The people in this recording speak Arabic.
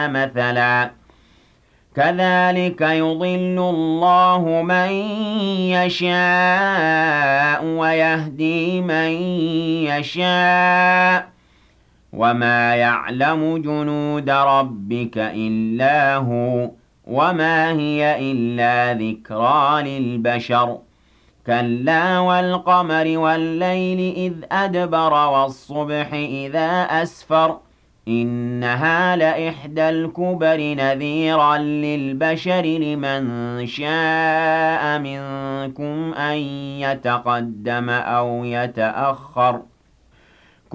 مَثَلًا كَذَلِكَ يُضِلُّ اللَّهُ مَن يَشَاءُ وَيَهْدِي مَن يَشَاءُ ۚ وَمَا يَعْلَمُ جُنُودَ رَبِّكَ إِلَّا هُوَ وَمَا هِيَ إِلَّا ذِكْرَىٰ لِلْبَشَرِ كَلَّا وَالْقَمَرِ وَاللَّيْلِ إِذْ أَدْبَرَ وَالصُّبْحِ إِذَا أَسْفَرَ إِنَّهَا لَإِحْدَى الْكُبَرِ نَذِيرًا لِّلْبَشَرِ لِمَن شَاءَ مِنكُمْ أَن يَتَقَدَّمَ أَوْ يَتَأَخَّرَ